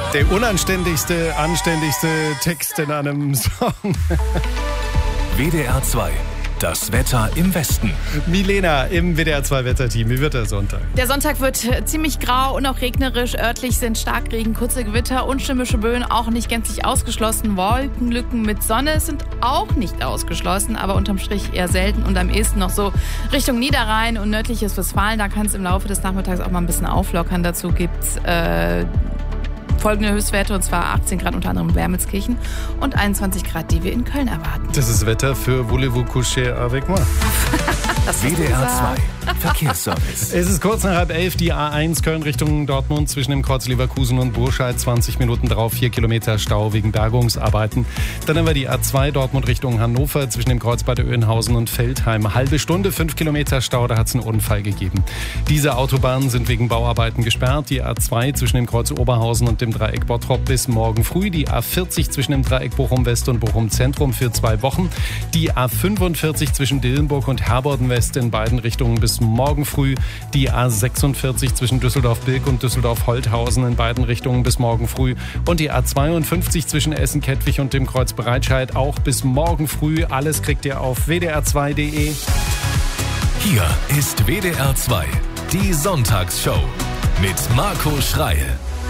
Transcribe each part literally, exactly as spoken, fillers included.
Der unanständigste, anständigste Text in einem Song. W D R zwei. Das Wetter im Westen. Milena im W D R zwei Wetterteam. Wie wird der Sonntag? Der Sonntag wird ziemlich grau und auch regnerisch. Örtlich sind Starkregen, kurze Gewitter und stürmische Böen auch nicht gänzlich ausgeschlossen. Wolkenlücken mit Sonne sind auch nicht ausgeschlossen, aber unterm Strich eher selten und am ehesten noch so Richtung Niederrhein und nördliches Westfalen. Da kann es im Laufe des Nachmittags auch mal ein bisschen auflockern. Dazu gibt es äh, folgende Höchstwerte, und zwar achtzehn Grad unter anderem in Wermelskirchen und einundzwanzig Grad, die wir in Köln erwarten. Das ist Wetter für Voulez-vous coucher avec moi? W D R zwei Verkehrsservice. Es ist kurz nach halb elf, die A eins Köln Richtung Dortmund zwischen dem Kreuz Leverkusen und Burscheid. zwanzig Minuten drauf, vier Kilometer Stau wegen Bergungsarbeiten. Dann haben wir die A zwei Dortmund Richtung Hannover zwischen dem Kreuz Bad Oeynhausen und Feldheim. Halbe Stunde, fünf Kilometer Stau, da hat es einen Unfall gegeben. Diese Autobahnen sind wegen Bauarbeiten gesperrt. Die A zwei zwischen dem Kreuz Oberhausen und dem Dreieck Bottrop bis morgen früh. Die A vierzig zwischen dem Dreieck Bochum West und Bochum Zentrum für zwei Wochen. Die A fünfundvierzig zwischen Dillenburg und Herborn West in beiden Richtungen bis morgen früh. Die A sechsundvierzig zwischen Düsseldorf-Bilk und Düsseldorf-Holthausen in beiden Richtungen bis morgen früh. Und die A zweiundfünfzig zwischen Essen-Kettwig und dem Kreuz Breitscheid auch bis morgen früh. Alles kriegt ihr auf w d r zwei punkt d e. Hier ist W D R zwei, die Sonntagsshow mit Marco Schreil.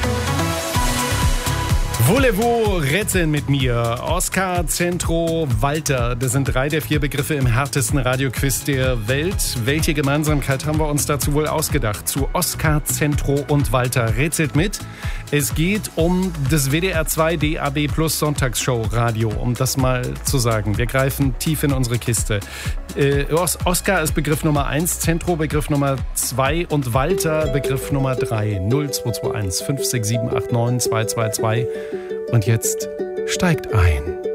Voulez-vous rätseln mit mir? Oscar, Zentro, Walter. Das sind drei der vier Begriffe im härtesten Radioquiz der Welt. Welche Gemeinsamkeit haben wir uns dazu wohl ausgedacht? Zu Oscar, Zentro und Walter. Rätselt mit. Es geht um das W D R zwei D A B Plus Sonntagsshow Radio, um das mal zu sagen. Wir greifen tief in unsere Kiste. Äh, Oscar ist Begriff Nummer eins, Zentro Begriff Nummer zwei und Walter Begriff Nummer drei. null zwei zwei eins fünf sechs sieben acht neun zwei zwei zwei. Und jetzt steigt ein.